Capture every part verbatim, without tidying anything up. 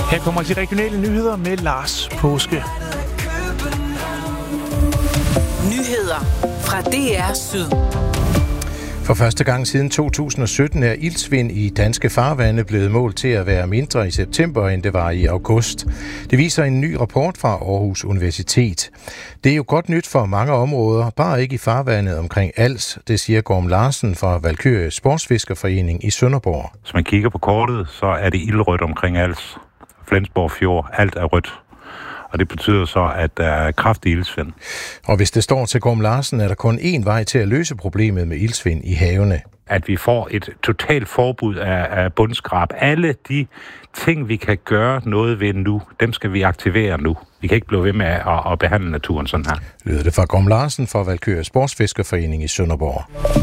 Her kommer de regionale nyheder med Lars Påske. Nyheder fra D R Syd. For første gang siden to tusind og sytten er iltsvind i danske farvande blevet målt til at være mindre i september, end det var i august. Det viser en ny rapport fra Aarhus Universitet. Det er jo godt nyt for mange områder, bare ikke i farvandet omkring Als, det siger Gorm Larsen fra Valkyrie Sportsfiskerforening i Sønderborg. Hvis man kigger på kortet, så er det ildrødt omkring Als. Flensborg Fjord, alt er rødt. Og det betyder så, at der er kraftig iltsvind. Og hvis det står til Gorm Larsen, er der kun én vej til at løse problemet med iltsvind i havene. At vi får et totalt forbud af, af bundskrab. Alle de ting, vi kan gøre noget ved nu, dem skal vi aktivere nu. Vi kan ikke blive ved med at, at behandle naturen sådan her. Lyder det fra Gorm Larsen fra Valkyrie Sportsfiskerforening i Sønderborg.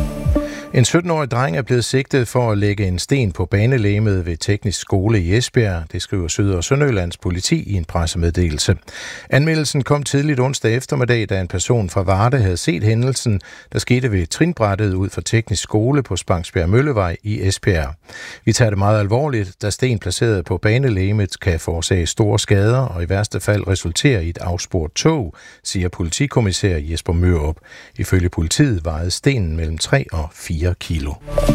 En sytten-årig dreng er blevet sigtet for at lægge en sten på banelægemet ved Teknisk Skole i Esbjerg. Det skriver Syd- og Sønderjyllands politi i en pressemeddelelse. Anmeldelsen kom tidligt onsdag eftermiddag, da en person fra Varde havde set hændelsen, der skete ved trinbrættet ud for Teknisk Skole på Spangsbjerg Møllevej i Esbjerg. Vi tager det meget alvorligt, da sten placeret på banelægemet kan forårsage store skader og i værste fald resultere i et afspurgt tog, siger politikommissær Jesper Mørup. Ifølge politiet vejede stenen mellem tre og fire kilo.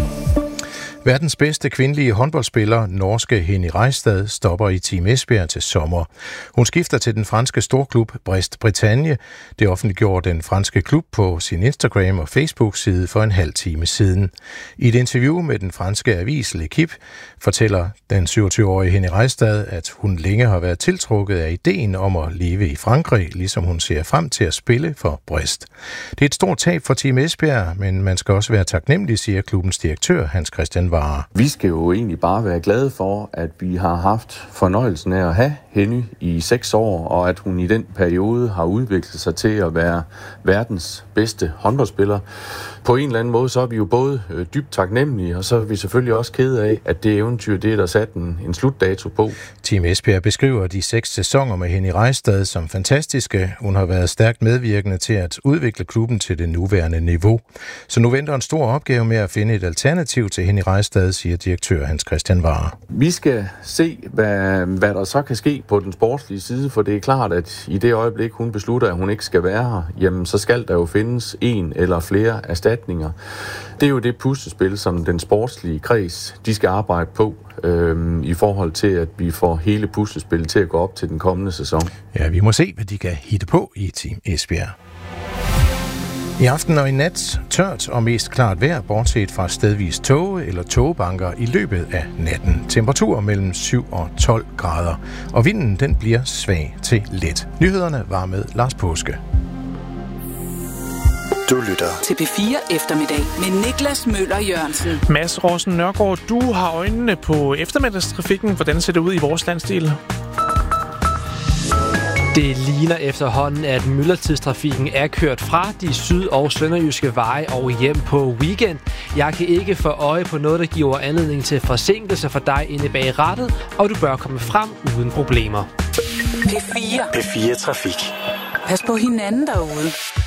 Verdens bedste kvindelige håndboldspiller, norske Henny Reistad, stopper i Team Esbjerg til sommer. Hun skifter til den franske storklub Brest Bretagne. Det offentliggjorde den franske klub på sin Instagram- og Facebook-side for en halv time siden. I et interview med den franske avis L'Equipe fortæller den syvogtyve-årige Henny Reistad, at hun længe har været tiltrukket af ideen om at leve i Frankrig, ligesom hun ser frem til at spille for Brest. Det er et stort tab for Team Esbjerg, men man skal også være taknemmelig, siger klubbens direktør Hans Christian Varer. Vi skal jo egentlig bare være glade for, at vi har haft fornøjelsen af at have Henny i seks år, og at hun i den periode har udviklet sig til at være verdens bedste håndboldspiller. På en eller anden måde, så er vi jo både dybt taknemmelige, og så er vi selvfølgelig også kede af, at det eventyr, det er der sat en, en slutdato på. Team Esbjerg beskriver de seks sæsoner med Henny Reistad som fantastiske. Hun har været stærkt medvirkende til at udvikle klubben til det nuværende niveau. Så nu venter en stor opgave med at finde et alternativ til Henny Reistad, siger direktør Hans Christian Varer. Vi skal se, hvad, hvad der så kan ske på den sportslige side, for det er klart, at i det øjeblik, hun beslutter, at hun ikke skal være her, jamen så skal der jo findes en eller flere erstatninger. Det er jo det puslespil, som den sportslige kreds, de skal arbejde på øhm, i forhold til, at vi får hele puslespillet til at gå op til den kommende sæson. Ja, vi må se, hvad de kan hitte på i Team Esbjerg. I aften og i nat tørt og mest klart vejr, bortset fra stedvis tåge eller tågebanker i løbet af natten. Temperatur mellem syv og tolv grader, og vinden den bliver svag til let. Nyhederne var med Lars Påske. Du lytter til P fire Eftermiddag med Niklas Møller Jørgensen. Mads Rossen Nørgaard, du har øjnene på eftermiddagstrafikken. Hvordan ser det ud i vores landsdel? Det ligner efterhånden, at myldretidstrafikken er kørt fra de syd- og sønderjyske veje og hjem på weekend. Jeg kan ikke få øje på noget, der giver anledning til forsinkelse for dig inde bag rattet, og du bør komme frem uden problemer. P fire. P fire Trafik. Pas på hinanden derude.